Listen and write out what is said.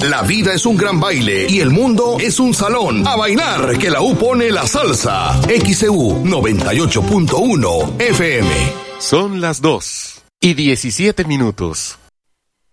La vida es un gran baile y el mundo es un salón. A bailar, que la U pone la salsa. XEU 98.1 FM. Son las 2:17.